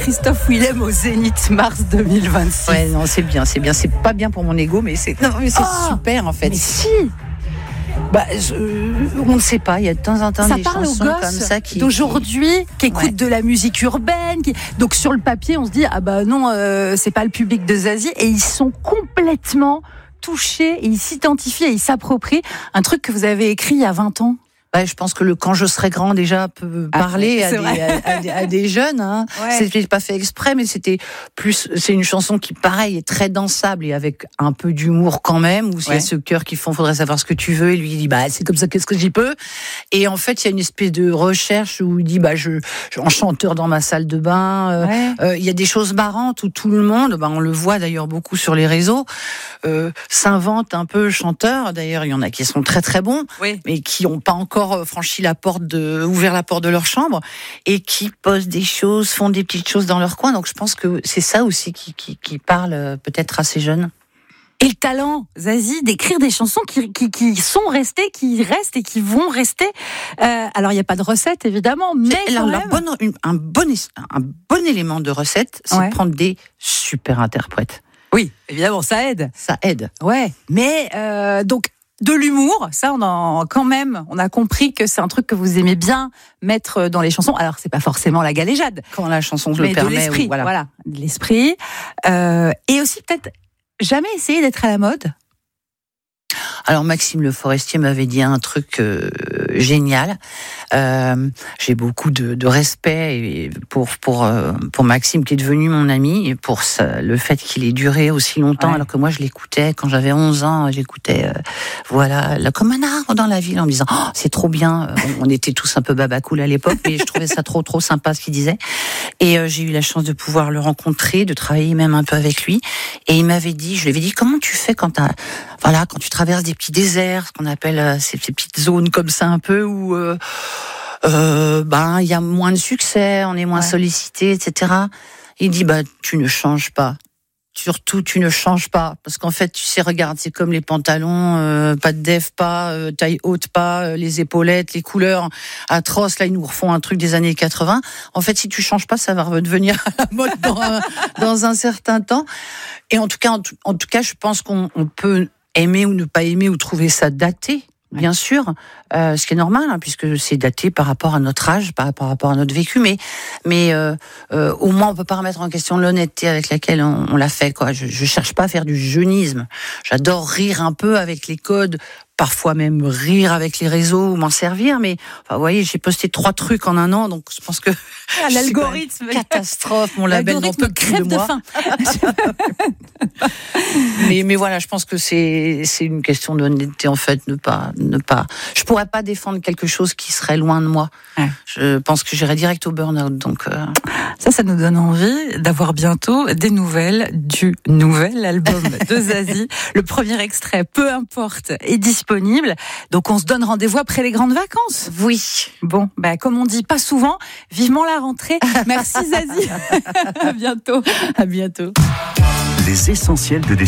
Christophe Willem au Zénith mars 2026. Ouais, non, c'est bien. C'est pas bien pour mon ego, mais c'est super en fait. Mais si. On ne sait pas. Il y a de temps en temps Ça des parle aux chansons gosses comme ça d'aujourd'hui qui écoutent de la musique urbaine. Donc sur le papier, on se dit non, c'est pas le public de Zazie, et ils sont complètement touchés et ils s'identifient et ils s'approprient un truc que vous avez écrit il y a 20 ans. Je pense que le Quand je serai grand déjà peut parler à des jeunes. Hein. Ouais. C'était pas fait exprès, mais c'est une chanson qui, pareil, est très dansable et avec un peu d'humour quand même, où il y a ce cœur qui font faudrait savoir ce que tu veux, et lui il dit c'est comme ça, qu'est-ce que j'y peux. Et en fait il y a une espèce de recherche où il dit je en chanteur dans ma salle de bain. Il y a des choses marrantes où tout le monde, on le voit d'ailleurs beaucoup sur les réseaux, s'invente un peu chanteur. D'ailleurs il y en a qui sont très très bons, mais qui n'ont pas encore franchi ouvert la porte de leur chambre, et qui posent des choses, font des petites choses dans leur coin. Donc je pense que c'est ça aussi qui parle peut-être à ces jeunes. Et le talent, Zazie, d'écrire des chansons qui sont restées, qui restent et qui vont rester. Alors il n'y a pas de recette évidemment, mais un bon élément de recette, c'est de prendre des super interprètes. Oui, évidemment, ça aide. Ça aide. Ouais, mais donc de l'humour, ça on a compris que c'est un truc que vous aimez bien mettre dans les chansons. Alors c'est pas forcément la galéjade, quand la chanson le permet, de l'esprit, de l'esprit. Et aussi peut-être jamais essayer d'être à la mode. Alors Maxime Le Forestier m'avait dit un truc génial. J'ai beaucoup de respect pour Maxime, qui est devenu mon ami, et pour le fait qu'il ait duré aussi longtemps, alors que moi je l'écoutais quand j'avais 11 ans, j'écoutais comme un arbre dans la ville, en me disant c'est trop bien. On était tous un peu babacool à l'époque, mais je trouvais ça trop sympa ce qu'il disait. Et j'ai eu la chance de pouvoir le rencontrer, de travailler même un peu avec lui. Et je lui avais dit comment tu fais quand tu traverses des petits déserts, ce qu'on appelle ces petites zones comme ça un peu où il y a moins de succès, on est moins sollicité, etc. Il dit tu ne changes pas. Surtout, tu ne changes pas. Parce qu'en fait, tu sais, regarde, c'est comme les pantalons, pas de def, taille haute, les épaulettes, les couleurs atroces. Là, ils nous refont un truc des années 80. En fait, si tu changes pas, ça va redevenir à la mode dans un certain temps. Et en tout cas, je pense qu'on peut aimer ou ne pas aimer ou trouver ça daté. Bien sûr, ce qui est normal, puisque c'est daté par rapport à notre âge, par rapport à notre vécu, mais au moins on peut pas remettre en question l'honnêteté avec laquelle on l'a fait, quoi. Je cherche pas à faire du jeunisme. J'adore rire un peu avec les codes, parfois même rire avec les réseaux ou m'en servir, mais vous voyez, j'ai posté 3 trucs en un an, donc je pense que l'algorithme, catastrophe, mon label n'en peut plus de moi. mais voilà, je pense que c'est une question d'honnêteté, en fait, ne pas. Je pourrais pas défendre quelque chose qui serait loin de moi. Ouais. Je pense que j'irais direct au burn-out. Donc ça nous donne envie d'avoir bientôt des nouvelles du nouvel album de Zazie. Le premier extrait, peu importe, est disponible. Donc on se donne rendez-vous après les grandes vacances. Oui. Bon, comme on dit pas souvent, vivement la rentrée. Merci Zazie. À bientôt. À bientôt. Les essentiels de